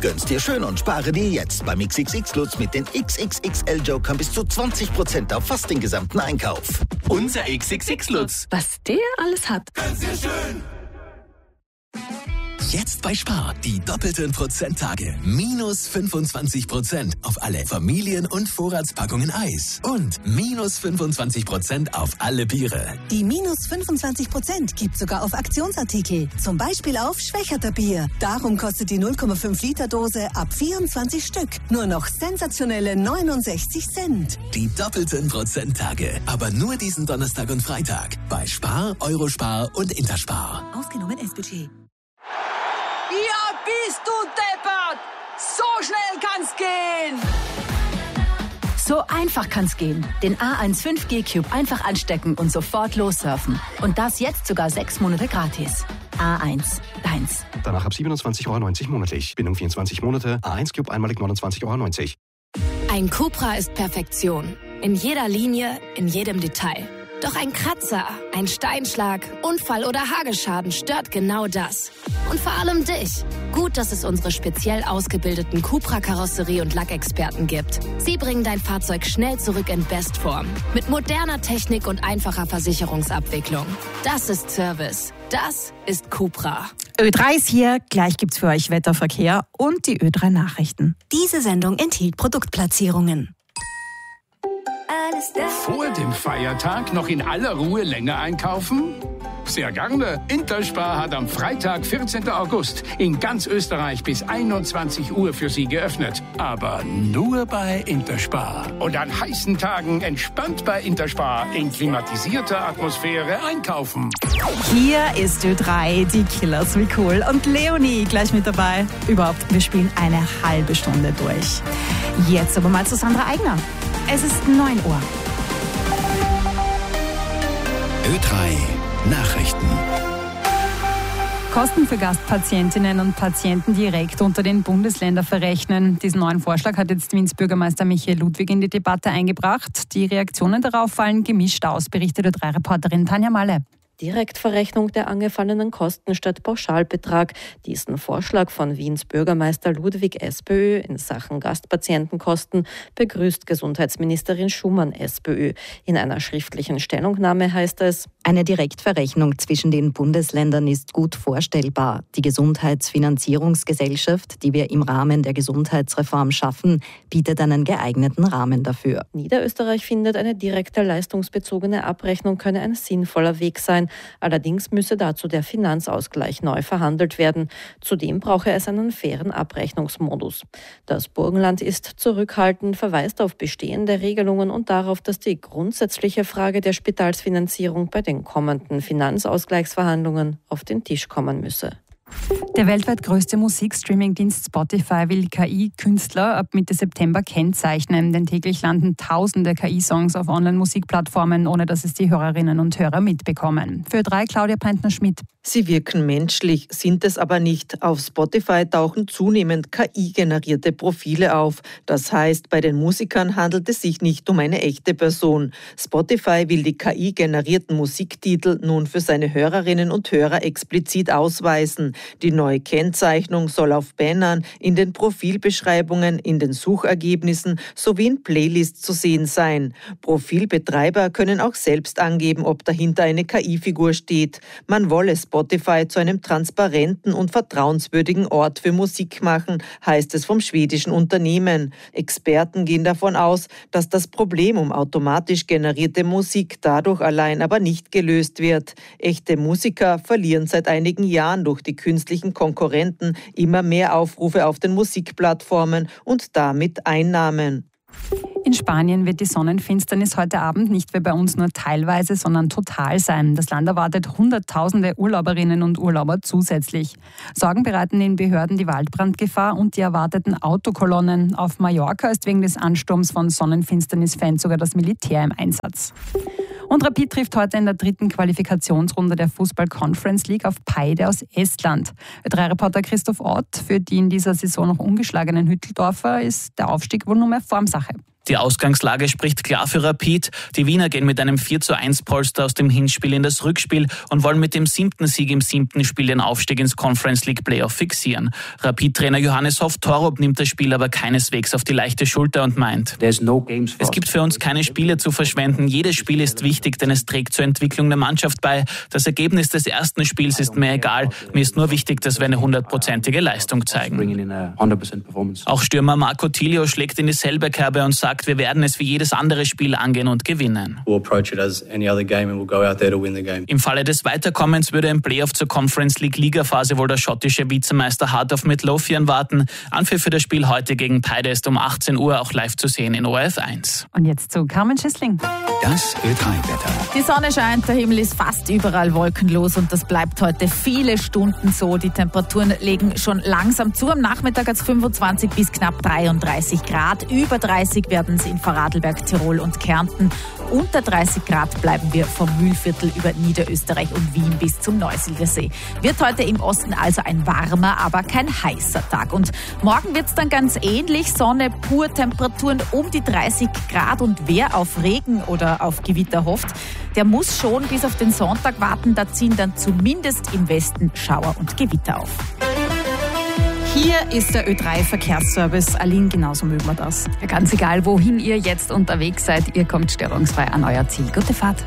Gönn's dir schön und spare dir jetzt beim XXX Lutz mit den XXXL-Jokern bis zu 20% auf fast den gesamten Einkauf. Unser XXX Lutz. Was der alles hat. Gönn's dir schön. Jetzt bei Spar die doppelten Prozenttage. Minus 25% auf alle Familien- und Vorratspackungen Eis. Und minus 25% auf alle Biere. Die minus 25% gibt sogar auf Aktionsartikel. Zum Beispiel auf Schwächerter Bier. Darum kostet die 0,5 Liter Dose ab 24 Stück nur noch sensationelle 69 Cent. Die doppelten Prozenttage. Aber nur diesen Donnerstag und Freitag. Bei Spar, Eurospar und Interspar. Ausgenommen S-Budget. Ja, bist du deppert! So schnell kann's gehen! So einfach kann's gehen. Den A1 5G Cube einfach anstecken und sofort lossurfen. Und das jetzt sogar 6 Monate gratis. A1, deins. Danach ab 27,90 € monatlich. Bindung 24 Monate. A1 Cube einmalig 29,90 €. Ein Cupra ist Perfektion. In jeder Linie, in jedem Detail. Doch ein Kratzer, ein Steinschlag, Unfall oder Hagelschaden stört genau das. Und vor allem dich. Gut, dass es unsere speziell ausgebildeten Cupra-Karosserie- und Lackexperten gibt. Sie bringen dein Fahrzeug schnell zurück in Bestform. Mit moderner Technik und einfacher Versicherungsabwicklung. Das ist Service. Das ist Cupra. Ö3 ist hier. Gleich gibt's für euch Wetterverkehr und die Ö3 Nachrichten. Diese Sendung enthielt Produktplatzierungen. Vor dem Feiertag noch in aller Ruhe länger einkaufen? Sehr gerne. Interspar hat am Freitag, 14. August, in ganz Österreich bis 21 Uhr für Sie geöffnet. Aber nur bei Interspar. Und an heißen Tagen entspannt bei Interspar in klimatisierter Atmosphäre einkaufen. Hier ist Ö3, die Killers, wie cool. Und Leonie gleich mit dabei. Überhaupt, wir spielen eine halbe Stunde durch. Jetzt aber mal zu Sandra Eigner. Es ist 9 Uhr. Ö3 Nachrichten. Kosten für Gastpatientinnen und Patienten direkt unter den Bundesländern verrechnen. Diesen neuen Vorschlag hat jetzt Wiens Bürgermeister Michael Ludwig in die Debatte eingebracht. Die Reaktionen darauf fallen gemischt aus, berichtet Ö3-Reporterin Tanja Malle. Direktverrechnung der angefallenen Kosten statt Pauschalbetrag. Diesen Vorschlag von Wiens Bürgermeister Ludwig SPÖ in Sachen Gastpatientenkosten begrüßt Gesundheitsministerin Schumann SPÖ. In einer schriftlichen Stellungnahme heißt es: Eine Direktverrechnung zwischen den Bundesländern ist gut vorstellbar. Die Gesundheitsfinanzierungsgesellschaft, die wir im Rahmen der Gesundheitsreform schaffen, bietet einen geeigneten Rahmen dafür. Niederösterreich findet, eine direkte leistungsbezogene Abrechnung könne ein sinnvoller Weg sein. Allerdings müsse dazu der Finanzausgleich neu verhandelt werden. Zudem brauche es einen fairen Abrechnungsmodus. Das Burgenland ist zurückhaltend, verweist auf bestehende Regelungen und darauf, dass die grundsätzliche Frage der Spitalsfinanzierung bei den kommenden Finanzausgleichsverhandlungen auf den Tisch kommen müsse. Der weltweit größte Musikstreaming-Dienst Spotify will KI-Künstler ab Mitte September kennzeichnen, denn täglich landen tausende KI-Songs auf Online-Musikplattformen, ohne dass es die Hörerinnen und Hörer mitbekommen. Für Ö3 Claudia Preintner-Schmidt. Sie wirken menschlich, sind es aber nicht. Auf Spotify tauchen zunehmend KI-generierte Profile auf. Das heißt, bei den Musikern handelt es sich nicht um eine echte Person. Spotify will die KI-generierten Musiktitel nun für seine Hörerinnen und Hörer explizit ausweisen. Die neue Kennzeichnung soll auf Bannern, in den Profilbeschreibungen, in den Suchergebnissen sowie in Playlists zu sehen sein. Profilbetreiber können auch selbst angeben, ob dahinter eine KI-Figur steht. Man wolle Spotify zu einem transparenten und vertrauenswürdigen Ort für Musik machen, heißt es vom schwedischen Unternehmen. Experten gehen davon aus, dass das Problem um automatisch generierte Musik dadurch allein aber nicht gelöst wird. Echte Musiker verlieren seit einigen Jahren durch die künstlichen Konkurrenten immer mehr Aufrufe auf den Musikplattformen und damit Einnahmen. In Spanien wird die Sonnenfinsternis heute Abend nicht wie bei uns nur teilweise, sondern total sein. Das Land erwartet Hunderttausende Urlauberinnen und Urlauber zusätzlich. Sorgen bereiten den Behörden die Waldbrandgefahr und die erwarteten Autokolonnen. Auf Mallorca ist wegen des Ansturms von Sonnenfinsternis-Fans sogar das Militär im Einsatz. Und Rapid trifft heute in der 3. Qualifikationsrunde der Fußball-Conference League auf Paide aus Estland. Ö3-Reporter Christoph Ott: Für die in dieser Saison noch ungeschlagenen Hütteldorfer ist der Aufstieg wohl nur mehr Formsache. Die Ausgangslage spricht klar für Rapid. Die Wiener gehen mit einem 4:1 Polster aus dem Hinspiel in das Rückspiel und wollen mit dem 7. Sieg im 7. Spiel den Aufstieg ins Conference League Playoff fixieren. Rapid-Trainer Johannes Hoff-Torup nimmt das Spiel aber keineswegs auf die leichte Schulter und meint: Es gibt für uns keine Spiele zu verschwenden. Jedes Spiel ist wichtig, denn es trägt zur Entwicklung der Mannschaft bei. Das Ergebnis des ersten Spiels ist mir egal. Mir ist nur wichtig, dass wir eine 100%ige Leistung zeigen. Auch Stürmer Marco Tilio schlägt in dieselbe Kerbe und sagt, wir werden es wie jedes andere Spiel angehen und gewinnen. Im Falle des Weiterkommens würde im Playoff zur Conference League Ligaphase wohl der schottische Vizemeister Heart of Midlothian warten. Anpfiff für das Spiel heute gegen Peide ist um 18 Uhr auch live zu sehen in ORF 1. Und jetzt zu Carmen Schissling. Das Ö3-Wetter. Die Sonne scheint, der Himmel ist fast überall wolkenlos und das bleibt heute viele Stunden so. Die Temperaturen legen schon langsam zu. Am Nachmittag hat es 25 bis knapp 33 Grad. Über 30 werden es in Vorarlberg, Tirol und Kärnten. Unter 30 Grad bleiben wir vom Mühlviertel über Niederösterreich und Wien bis zum Neusiedlersee. Wird heute im Osten also ein warmer, aber kein heißer Tag. Und morgen wird es dann ganz ähnlich. Sonne pur, Temperaturen um die 30 Grad. Und wer auf Regen oder auf Gewitter hofft, der muss schon bis auf den Sonntag warten. Da ziehen dann zumindest im Westen Schauer und Gewitter auf. Hier ist der Ö3-Verkehrsservice. Aline, genauso mögen wir das. Ja, ganz egal, wohin ihr jetzt unterwegs seid, ihr kommt störungsfrei an euer Ziel. Gute Fahrt.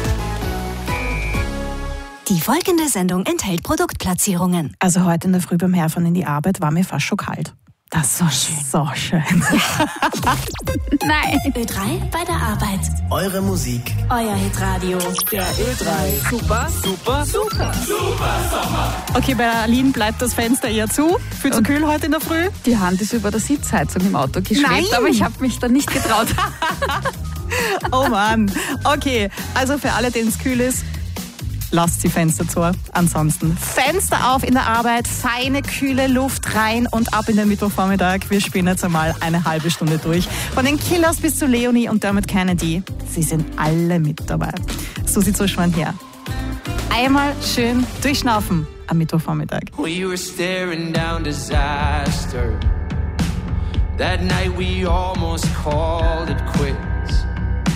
Die folgende Sendung enthält Produktplatzierungen. Also heute in der Früh beim Herfahren in die Arbeit war mir fast schon kalt. Das war so schön. Nein. Ö3 bei der Arbeit. Eure Musik. Euer Hitradio. Der Ö3. Super, super, super. Super Sommer. Okay, bei Aline bleibt das Fenster eher zu. Viel zu kühl heute in der Früh. Die Hand ist über der Sitzheizung im Auto geschwebt, aber ich habe mich da nicht getraut. Oh Mann. Okay, also für alle, denen es kühl ist, lasst die Fenster zu. Ansonsten Fenster auf in der Arbeit, feine, kühle Luft rein und ab in den Mittwochvormittag. Wir spielen jetzt einmal eine halbe Stunde durch. Von den Killers bis zu Leonie und Dermot Kennedy. Sie sind alle mit dabei. Susi Zuschmann hier. Einmal schön durchschnaufen am Mittwochvormittag. We were staring down disaster. That night we almost called it quits.